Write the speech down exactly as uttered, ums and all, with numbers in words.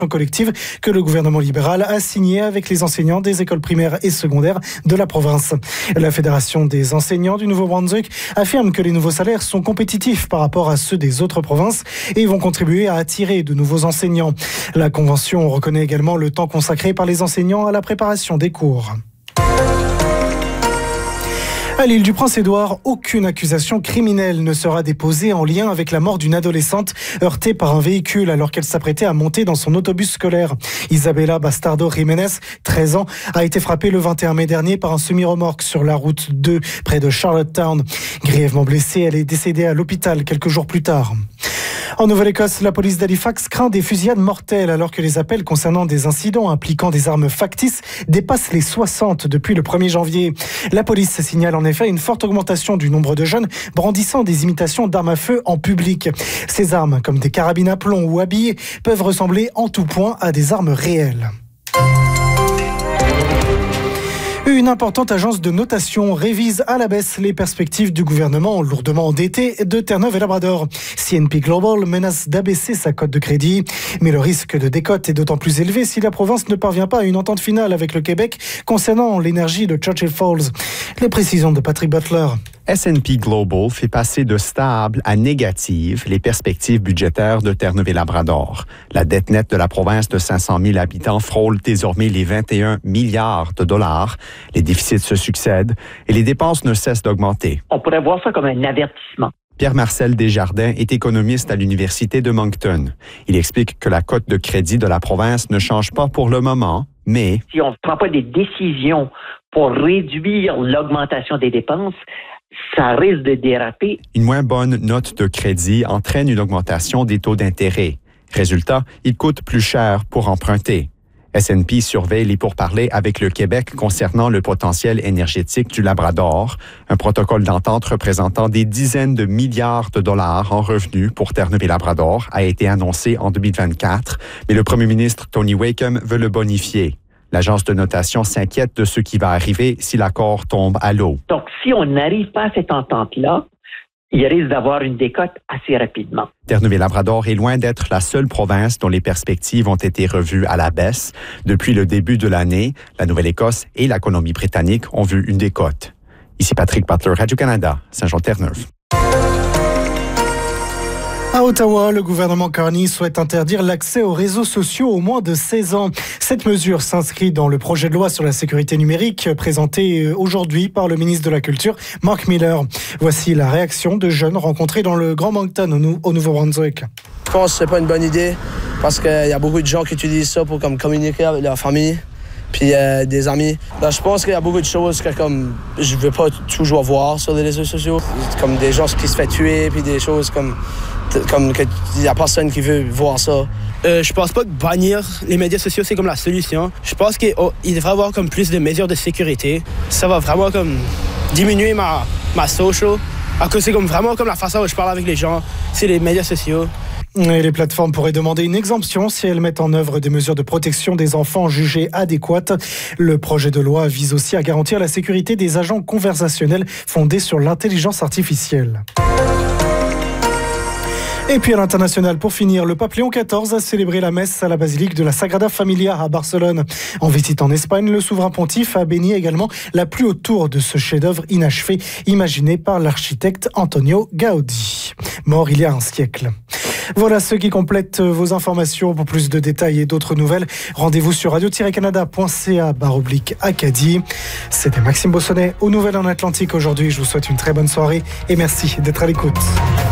collective que le gouvernement libéral a signé avec les enseignants des écoles primaires et secondaires de la province. La Fédération des enseignants du Nouveau-Brunswick affirme que les nouveaux salaires sont compétitifs par rapport à ceux des autres provinces et vont contribuer à attirer de nouveaux enseignants. La convention reconnaît également le temps consacré par les enseignants à la préparation des cours. À l'île du Prince-Édouard, aucune accusation criminelle ne sera déposée en lien avec la mort d'une adolescente heurtée par un véhicule alors qu'elle s'apprêtait à monter dans son autobus scolaire. Isabella Bastardo Jiménez, treize ans, a été frappée le vingt et un mai dernier par un semi-remorque sur la route deux près de Charlottetown. Grièvement blessée, elle est décédée à l'hôpital quelques jours plus tard. En Nouvelle-Écosse, la police d'Halifax craint des fusillades mortelles alors que les appels concernant des incidents impliquant des armes factices dépassent les soixante depuis le premier janvier. La police signale en effet une forte augmentation du nombre de jeunes brandissant des imitations d'armes à feu en public. Ces armes, comme des carabines à plomb ou habillées, peuvent ressembler en tout point à des armes réelles. Une importante agence de notation révise à la baisse les perspectives du gouvernement lourdement endetté de Terre-Neuve et Labrador. C N P Global menace d'abaisser sa cote de crédit. Mais le risque de décote est d'autant plus élevé si la province ne parvient pas à une entente finale avec le Québec concernant l'énergie de Churchill Falls. Les précisions de Patrick Butler. S and P Global fait passer de stable à négative les perspectives budgétaires de Terre-Neuve et Labrador. La dette nette de la province de cinq cent mille habitants frôle désormais les vingt et un milliards de dollars. Les déficits se succèdent et les dépenses ne cessent d'augmenter. On pourrait voir ça comme un avertissement. Pierre-Marcel Desjardins est économiste à l'Université de Moncton. Il explique que la cote de crédit de la province ne change pas pour le moment, mais... Si on ne prend pas des décisions pour réduire l'augmentation des dépenses, ça risque de déraper. Une moins bonne note de crédit entraîne une augmentation des taux d'intérêt. Résultat, il coûte plus cher pour emprunter. S and P surveille les pourparlers avec le Québec concernant le potentiel énergétique du Labrador, un protocole d'entente représentant des dizaines de milliards de dollars en revenus pour Terre-Neuve et Labrador a été annoncé en deux mille vingt-quatre, mais le premier ministre Tony Wakeham veut le bonifier. L'agence de notation s'inquiète de ce qui va arriver si l'accord tombe à l'eau. Donc, si on n'arrive pas à cette entente-là, il risque d'avoir une décote assez rapidement. Terre-Neuve et Labrador est loin d'être la seule province dont les perspectives ont été revues à la baisse. Depuis le début de l'année, la Nouvelle-Écosse et la Colombie-Britannique ont vu une décote. Ici Patrick Butler, Radio-Canada, Saint-Jean-Terre-Neuve. À Ottawa, le gouvernement Carney souhaite interdire l'accès aux réseaux sociaux aux moins de seize ans. Cette mesure s'inscrit dans le projet de loi sur la sécurité numérique présenté aujourd'hui par le ministre de la Culture, Mark Miller. Voici la réaction de jeunes rencontrés dans le Grand Moncton au Nouveau-Brunswick. Je pense que c'est pas une bonne idée parce qu'il y a beaucoup de gens qui utilisent ça pour comme, communiquer avec leur famille puis euh, des amis. Là, je pense qu'il y a beaucoup de choses que comme je veux pas toujours voir sur les réseaux sociaux, comme des gens qui se font tuer puis des choses comme comme qu'il n'y a personne qui veut voir ça. Euh, je pense pas que bannir les médias sociaux, c'est comme la solution. Je pense qu'il oh, devrait y avoir comme plus de mesures de sécurité. Ça va vraiment comme diminuer ma, ma social. À cause c'est comme vraiment comme la façon où je parle avec les gens, c'est les médias sociaux. Et les plateformes pourraient demander une exemption si elles mettent en œuvre des mesures de protection des enfants jugées adéquates. Le projet de loi vise aussi à garantir la sécurité des agents conversationnels fondés sur l'intelligence artificielle. Et puis à l'international, pour finir, le pape Léon quatorze a célébré la messe à la basilique de la Sagrada Familia à Barcelone. En visite en Espagne, le souverain pontife a béni également la plus haute tour de ce chef-d'œuvre inachevé, imaginé par l'architecte Antonio Gaudí, mort il y a un siècle. Voilà ce qui complète vos informations. Pour plus de détails et d'autres nouvelles, rendez-vous sur radio tiret canada point c a barre oblique Acadie. C'était Maxime Bossonnet aux Nouvelles en Atlantique aujourd'hui. Je vous souhaite une très bonne soirée et merci d'être à l'écoute.